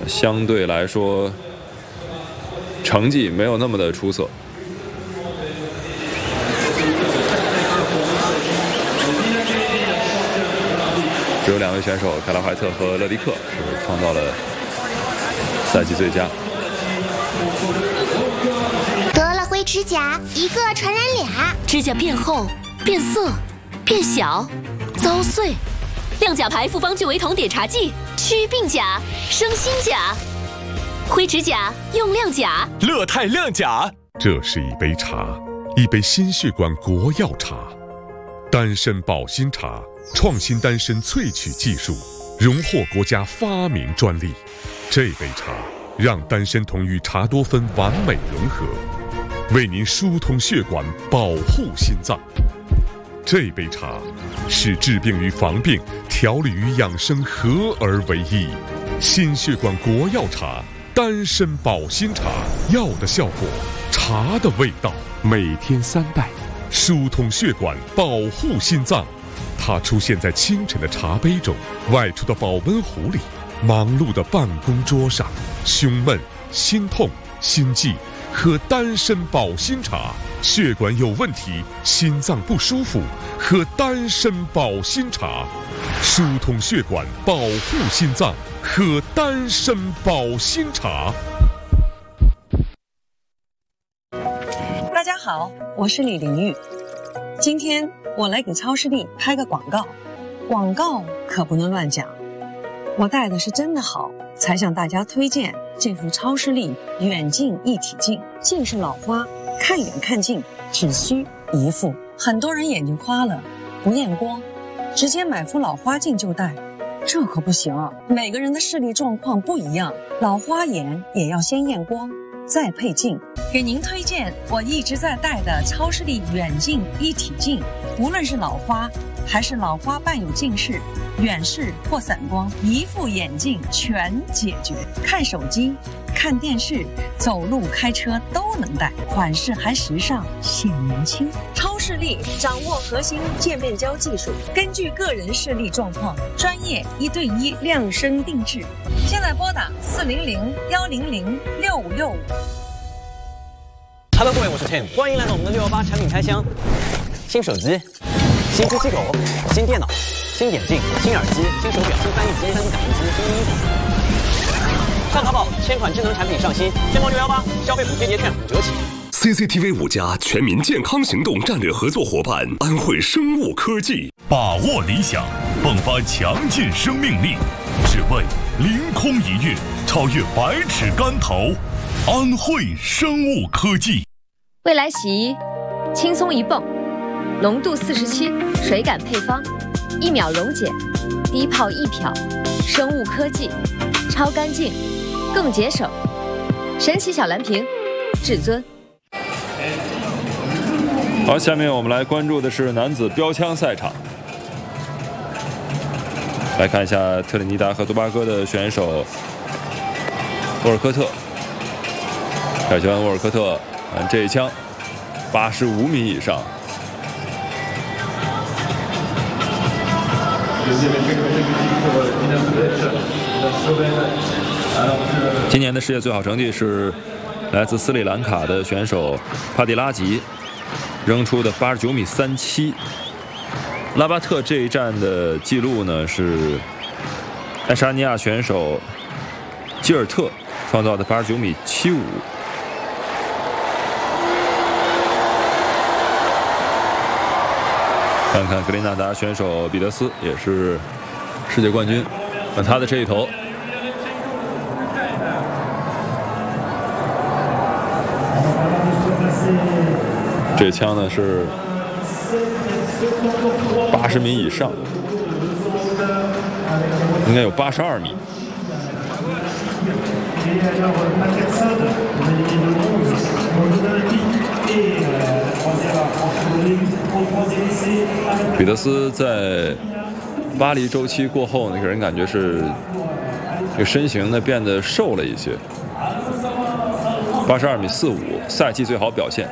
相对来说成绩没有那么的出色。只有2位选手凯拉怀特和勒迪克是创造了赛季最佳。 得了灰指甲，一个传染俩， 指甲变厚、变色、变小、遭碎。亮甲牌复方聚维酮碘茶剂，祛病甲，生新甲。灰指甲用亮甲， 乐泰亮甲。 这是一杯茶，一杯心血管国药茶，丹参保心茶，创新丹参萃取技术，荣获国家发明专利。这杯茶让丹参酮与茶多酚完美融合，为您疏通血管，保护心脏。这杯茶使治病与防病、调理与养生合而为一。心血管国药茶，丹参保心茶，药的效果，茶的味道。每天3袋，疏通血管，保护心脏。它出现在清晨的茶杯中，外出的保温壶里，忙碌的办公桌上。胸闷、心痛、心悸，喝丹参保心茶。血管有问题，心脏不舒服，喝丹参保心茶。疏通血管，保护心脏，喝丹参保心茶。 大家好，我是李玲玉。今天我来给超视力拍个广告，广告可不能乱讲。我戴的是真的好，才向大家推荐这副超视力远近一体镜。近视老花，看远看近只需一副。很多人眼睛花了，不验光，直接买副老花镜就戴，这可不行啊！每个人的视力状况不一样，老花眼也要先验光，再配镜。给您推荐我一直在戴的超视力远近一体镜，无论是老花还是老花伴有近视、远视或散光，一副眼镜全解决。看手机、看电视、走路、开车都能戴，款式还时尚显年轻。超视力掌握核心界面胶技术，根据个人视力状况，专业1对1量身定制。现在拨打400-100-6565。 Hello， 各位，我是 Tim， 欢迎来到我们的618产品开箱。新手机、新机器狗、新电脑、新眼镜、新耳机、新手表、新翻译机、3D 打印机、新衣服。上淘宝，1000款智能产品上新，天猫618消费补贴节券5折起。 CCTV 5家全民健康行动战略合作伙伴安慧生物科技， 把握理想，迸发强劲生命力，只为凌空一跃，超越百尺竿头。安慧生物科技， 未来洗衣，轻松一泵，浓度47，水感配方，1秒溶解，低泡1漂，生物科技，超干净，更节省。神奇小蓝瓶，至尊。 好，下面我们来关注的是男子标枪赛场。来看一下特立尼达和多巴哥的选手沃尔科特。凯旋沃尔科特，这一枪85米以上。今年的世界最好成绩是来自斯里兰卡的选手帕蒂拉吉扔出的89米37。拉巴特这一站的记录呢是爱沙尼亚选手基尔特创造的89米75。看看格林纳达选手彼得斯也是世界冠军，看他的这一头，这枪呢是80米以上，应该有82米。彼得斯在巴黎周期过后呢，给人感觉是这个身形呢变得瘦了一些。82米45，赛季最好表现。